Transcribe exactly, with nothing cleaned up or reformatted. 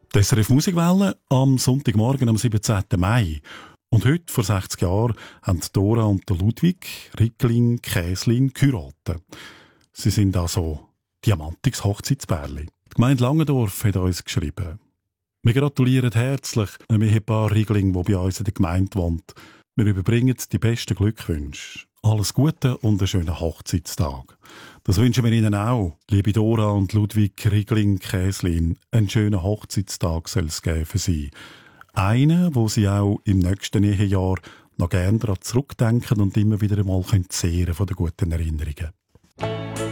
Die S R F Musikwelle am Sonntagmorgen am siebzehnten Mai. Und heute, vor sechzig Jahren, haben Dora und der Ludwig Rickling Käslin geheiratet. Sie sind also diamantiges Hochzeitspärli. Die Gemeinde Langendorf hat uns geschrieben. Wir gratulieren herzlich einem Ehepaar Rickling, das bei uns in der Gemeinde wohnt. Wir überbringen die besten Glückwünsche. Alles Gute und einen schönen Hochzeitstag. Das wünschen wir Ihnen auch, liebe Dora und Ludwig Rickling Käslin. Einen schönen Hochzeitstag soll es geben für Sie. Einen, wo Sie auch im nächsten Ehejahr noch gerne daran zurückdenken und immer wieder einmal zehren von den guten Erinnerungen.